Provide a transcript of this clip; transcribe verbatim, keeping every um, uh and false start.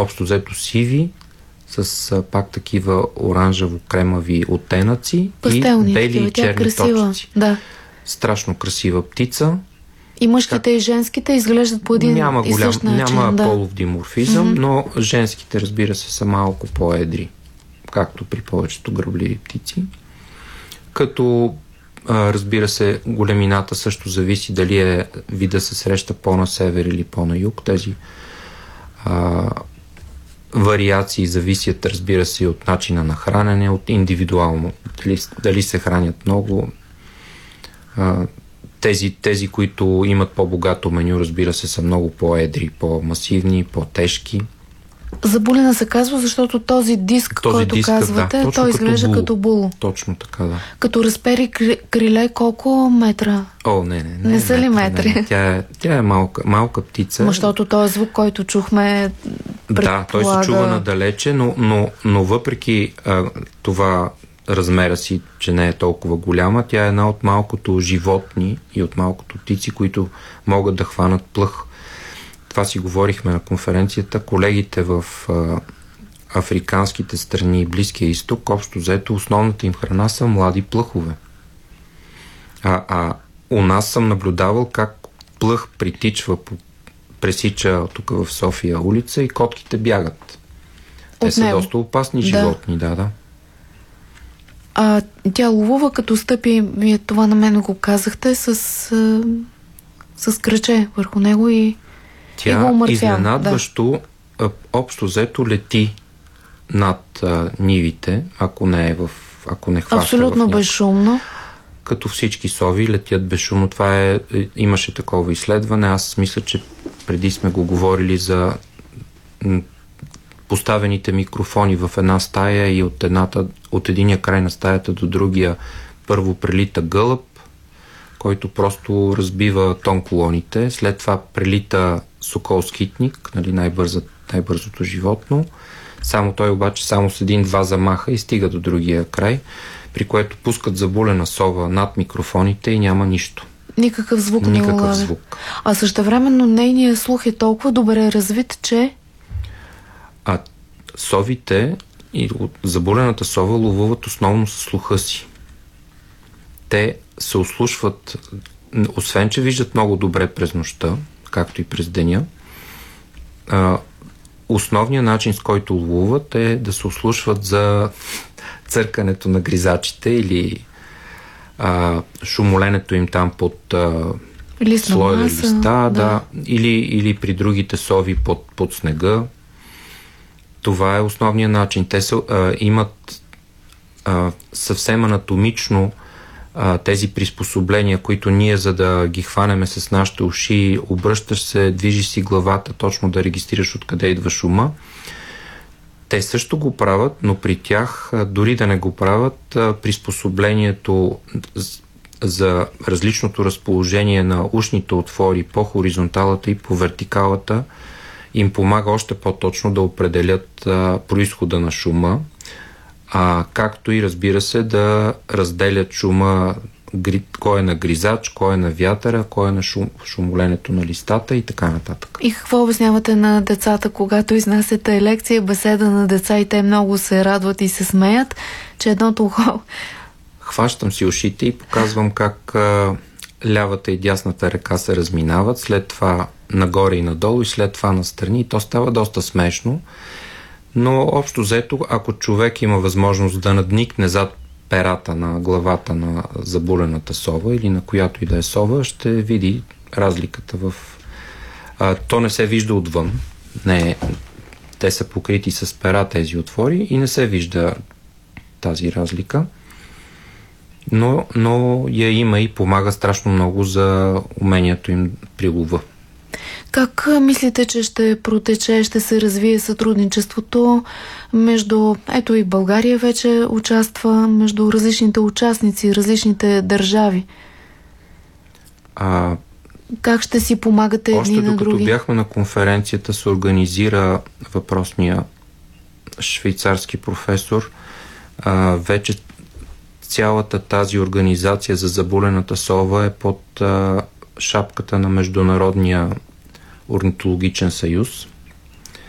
общо взето сиви, с а, пак такива оранжево-кремави оттенъци. Пастелни, и бели такива, и черни е точици. Да. Страшно красива птица. И мъжките как... и женските изглеждат по един няма и голям, същ начин. Няма да. полов диморфизъм, mm-hmm. но женските, разбира се, са малко по-едри, както при повечето грабливи птици. Като, а, разбира се, големината също зависи дали е вида се среща по-на север или по-на юг. Тези а, вариации зависят, разбира се, от начина на хранене, от индивидуално. Дали, дали се хранят много. А, Тези, тези, които имат по-богато меню, разбира се, са много по-едри, по-масивни, по-тежки. Забулена се казва, защото този диск, този който диск, казвате, да, той изглежда като, като було. Точно така, да. Като разпери криле, колко метра? О, не, не. Не, не са ли метри? Не, не. Тя, е, тя е малка, малка птица. Защото този звук, който чухме, предполага... Да, той се чува надалече, но, но, но въпреки а, това размера си, че не е толкова голяма, тя е една от малкото животни и от малкото птици, които могат да хванат плъх. Това си говорихме на конференцията. Колегите в а, африканските страни и Близкия изток, общо взето, основната им храна са млади плъхове. А, а у нас съм наблюдавал как плъх притичва, пресича тук в София улица и котките бягат. Те от са него. Доста опасни животни, да, да. да. А тя ловува като стъпи, вие това на мен го казахте, с, с, с кръче върху него и, тя и го умъртвява. Изненадващо да. общо взето лети над а, нивите, ако не е в ако не хваща. Абсолютно безшумно. Като всички сови летят безшумно. Това е, имаше такова изследване. Аз мисля, че преди сме го говорили за поставените микрофони в една стая и от, едната, от единия край на стаята до другия първо прелита гълъб, който просто разбива тонколоните. След това прелита сокол-скитник, нали, най-бързо, най-бързото животно. Само той обаче само с един-два замаха и стига до другия край, при което пускат забулена сова над микрофоните и няма нищо. Никакъв звук Никакъв не улавя. звук. А същевременно нейният слух е толкова добре развит, че А совите и заболената сова ловуват основно със слуха си. Те се ослушват, освен че виждат много добре през нощта, както и през деня, а, основният начин, с който ловуват, е да се ослушват за църкането на гризачите или а, шумоленето им там под а, слоя листа, да, да, или, или при другите сови под, под снега. Това е основният начин. Те са, а, имат а, съвсем анатомично а, тези приспособления, които ние, за да ги хванеме с нашите уши, обръщаш се, движиш си главата, точно да регистрираш откъде идва шума. Те също го правят, но при тях, а, дори да не го правят, а, приспособлението за различното разположение на ушните отвори по хоризонталата и по вертикалата им помага още по-точно да определят а, произхода на шума, а, както и, разбира се, да разделят шума, гри, кой е на гризач, кой е на вятъра, кой е на шум, шумоленето на листата и така нататък. И какво обяснявате на децата, когато изнасяте лекция, беседа на деца и те много се радват и се смеят, че едното ухо... Хващам си ушите и показвам как а, лявата и дясната ръка се разминават, след това нагоре и надолу и след това настрани. И то става доста смешно, но общо взето, ако човек има възможност да надникне зад перата на главата на забулената сова или на която и да е сова, ще види разликата в... А, то не се вижда отвън. Не, те са покрити с пера тези отвори и не се вижда тази разлика. Но, но я има и помага страшно много за умението им при лова. Как мислите, че ще протече, ще се развие сътрудничеството между, ето и България вече участва, между различните участници, различните държави? А, как ще си помагате едни на други? Още докато бяхме на конференцията, се организира въпросния швейцарски професор. А, вече цялата тази организация за заболената сова е под а, шапката на Международния орнитологичен съюз.